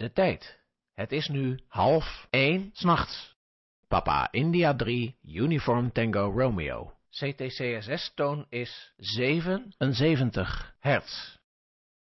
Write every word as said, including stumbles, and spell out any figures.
De tijd. Het is nu half één 's nachts. Papa India drie, Uniform Tango Romeo. C T C S S-toon is zevenenzeventig hertz.